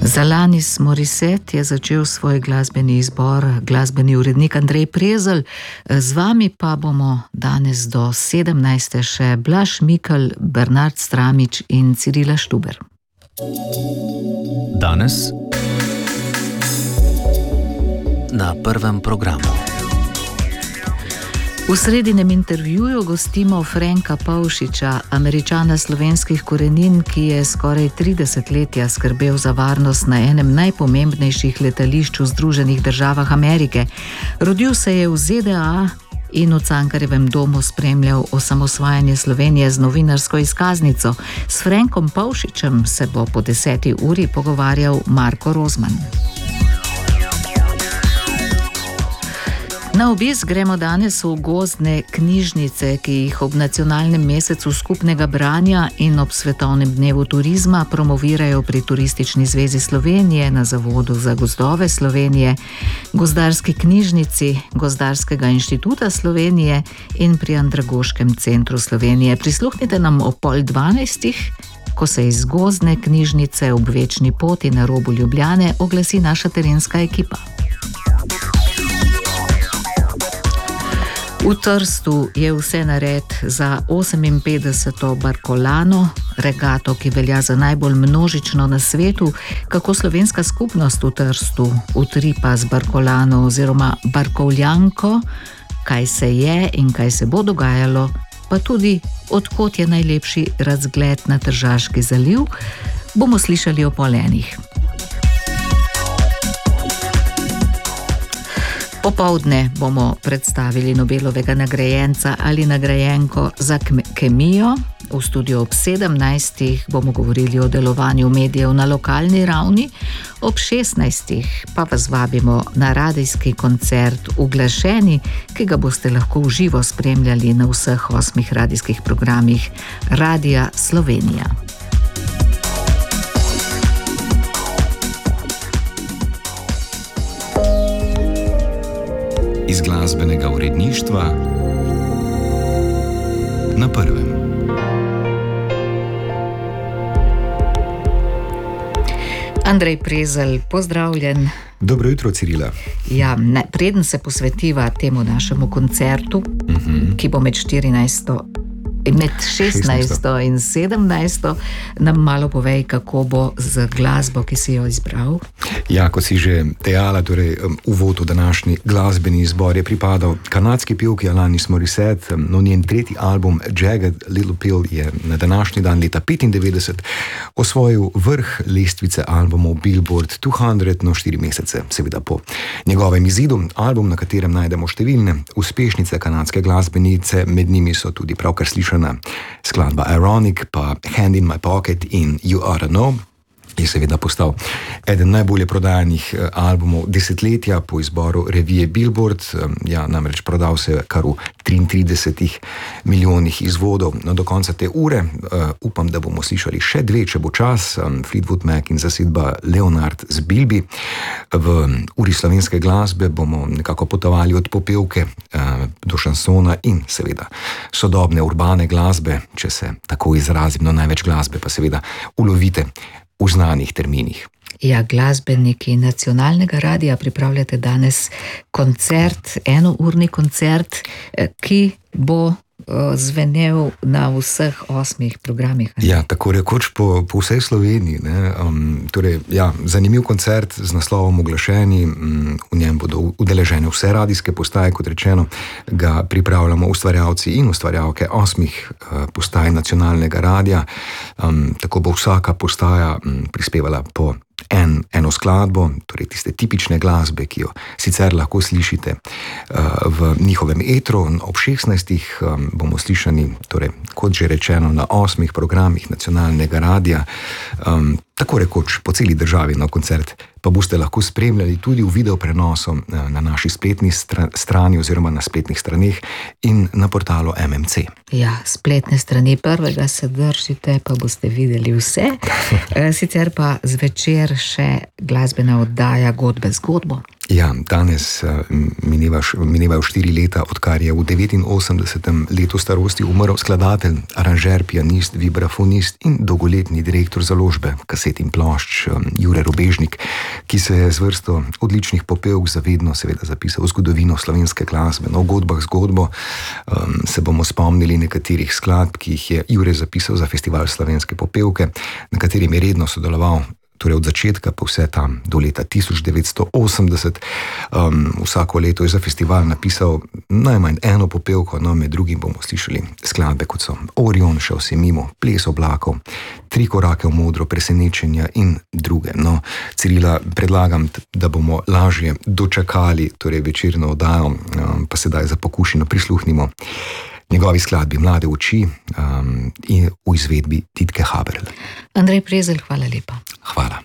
Alanis Morissette je začel svoj glasbeni izbor glasbeni urednik Andrej Prezelj. Z vami pa bomo danes do 17. še Blaž Mikl, Bernard Stramič in Cirila Štuber. Danes na prvem programu. V sredinem intervjuju gostimo Franka Pavšiča, Američana slovenskih korenin, ki je skoraj 30 letja skrbel za varnost na enem najpomembnejših letališč v Združenih državah Amerike. Rodil se je v ZDA in v Cankarjevem domu spremljal osamosvajanje Slovenije z novinarsko izkaznico. S Frankom Pavšičem se bo po 10. uri pogovarjal Marko Rozman. Na obisk gremo danes v gozdne knjižnice, ki jih ob nacionalnem mesecu skupnega branja in ob svetovnem dnevu turizma promovirajo pri Turistični zvezi Slovenije, na Zavodu za gozdove Slovenije, Gozdarski knjižnici Gozdarskega inštituta Slovenije in pri Andragoškem centru Slovenije. Prisluhnite nam o 11:30, ko se iz gozdne knjižnice ob Večni poti na robu Ljubljane oglasi naša terenska ekipa. V Trstu je vse nared za 58. Barcolano, regato, ki velja za najbolj množično na svetu. Kako slovenska skupnost v Trstu utripa z Barcolano oziroma Barkovljanko, kaj se je in kaj se bo dogajalo, pa tudi od kod je najlepši razgled na Tržaški zaliv, bomo slišali o 12:30. Popoldne bomo predstavili Nobelovega nagrajenca ali nagrajenko za kemijo. V studiu ob 17. bomo govorili o delovanju medijev na lokalni ravni. Ob 16. pa vas vabimo na radijski koncert Uglašeni, ki ga boste lahko v živo spremljali na vseh 8 radijskih programih Radia Slovenija. Iz glasbenega uredništva na prvem. Andrej Prezelj, pozdravljen. Dobro jutro, Cirila. Ja, preden se posvetiva temu našemu koncertu, ki bo med 16. in 17. nam malo povej, kako bo z glasbo, ki si jo izbral. Ja, kot si že dejala, torej uvod v današnji glasbeni izbor je pripadal kanadski pevki Alanis Morissette. Njen tretji album Jagged Little Pill je na današnji dan leta 1995 osvojil vrh lestvice albumov Billboard 200, 4 mesece seveda po njegovem izidu. Album, na katerem najdemo številne uspešnice kanadske glasbenice, med njimi so tudi pravkar slišana skladba Ironic, pa Hand in My Pocket in You Oughta Know, je seveda postal eden najbolje prodajanih albumov desetletja po izboru revije Billboard. Ja, namreč prodal se kar v 33 milijonih izvodov. No, do konca te ure upam, da bomo slišali še dve, če bo čas. Fleetwood Mac in zasedba Leonard z Bilby. V uri slovenske glasbe bomo nekako potovali od popevke do šansona in seveda sodobne urbane glasbe, če se tako izrazim, no največ glasbe pa seveda ulovite v znanih terminih. Ja, glasbeniki nacionalnega radia pripravljate danes koncert, enourni koncert, ki bo zvenel na vseh 8 programih. Ja, tako rekoč po vsej Sloveniji. Torej, ja, zanimiv koncert z naslovom Uglašeni. V njem bodo udeležene vse radijske postaje, kot rečeno, ga pripravljamo ustvarjalci in ustvarjalke 8 postaj nacionalnega radia. Tako bo vsaka postaja prispevala po eno skladbo, torej tiste tipične glasbe, ki jo sicer lahko slišite v njihovem etru. Ob 16. bomo slišani, torej, kot že rečeno, na 8 programih nacionalnega radia, tako rekoč po celi državi. Na koncert pa boste lahko spremljali tudi v video prenosu na naši spletni strani oziroma na spletnih straneh in na portalu MMC. Ja, spletne strani prvega se držite, pa boste videli vse. Sicer pa zvečer še glasbena oddaja Godbe z godbo. Ja, danes minevajo 4 leta, odkar je v 89. letu starosti umrl skladatelj, aranžer, pianist, vibrafonist in dolgoletni direktor založbe kaset in plošč Jure Robežnik, ki se je z vrsto odličnih popevk zavedno seveda zapisal v zgodovino slovenske glasbe. Na Godbah zgodbo se bomo spomnili nekaterih skladb, ki jih je Jure zapisal za Festival slovenske popevke, na katerem je redno sodeloval. Torej od začetka pa vse tam do leta 1980. Vsako leto je za festival napisal najmanj eno popevko, no med drugim bomo slišali skladbe, kot so Orion, Šel si mimo, Ples oblakov, Tri korake v modro, Presenečenja in druge. No, Cirila, predlagam, da bomo lažje dočakali torej večerno oddajo, pa sedaj za pokušino prisluhnimo njegovi skladbi Mlade oči in v izvedbi Titke Haberl. Andrej Prezelj, hvala lepa. Hvala.